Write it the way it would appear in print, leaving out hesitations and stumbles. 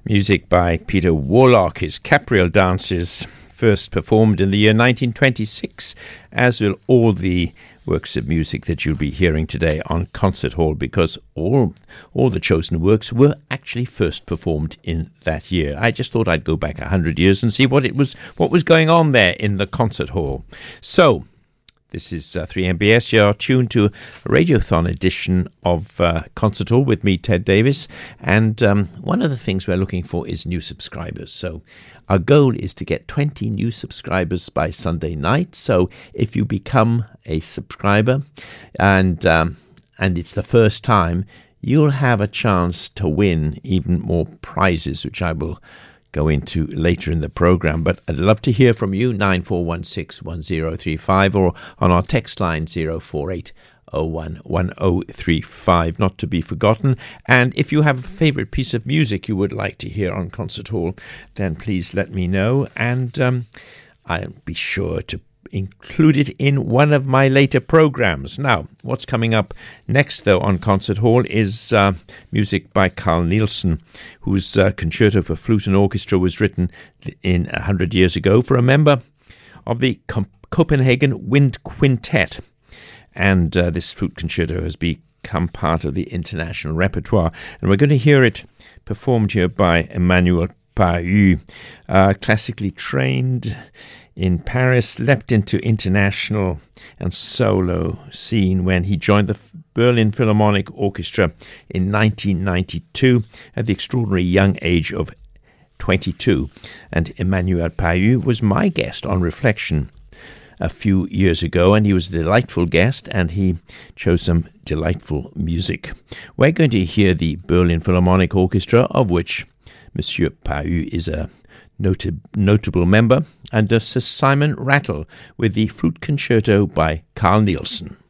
Music by Peter Warlock. His Capriole dances first performed in the year 1926, as will all the works of music that you'll be hearing today on Concert Hall, because all the chosen works were actually first performed in that year. I just thought I'd go back 100 years and see what was going on there in the Concert Hall. So, this is 3MBS. You're tuned to a Radiothon edition of Concert Hall with me, Ted Davis. And one of the things we're looking for is new subscribers. So our goal is to get 20 new subscribers by Sunday night. So if you become a subscriber and it's the first time, you'll have a chance to win even more prizes, which I will go into later in the program. But I'd love to hear from you, 94161035, or on our text line 048011035, not to be forgotten. And if you have a favourite piece of music you would like to hear on Concert Hall, then please let me know, and I'll be sure to include it in one of my later programs. Now, what's coming up next, though, on Concert Hall is music by Carl Nielsen, whose Concerto for Flute and Orchestra was written in 100 years ago for a member of the Copenhagen Wind Quintet. And this flute concerto has become part of the international repertoire. And we're going to hear it performed here by Emmanuel Pahud, classically trained in Paris, leapt into international and solo scene when he joined the Berlin Philharmonic Orchestra in 1992 at the extraordinary young age of 22. And Emmanuel Pahud was my guest on Reflection a few years ago, and he was a delightful guest, and he chose some delightful music. We're going to hear the Berlin Philharmonic Orchestra, of which Monsieur Pahud is a notable member, and Sir Simon Rattle with the Flute Concerto by Carl Nielsen.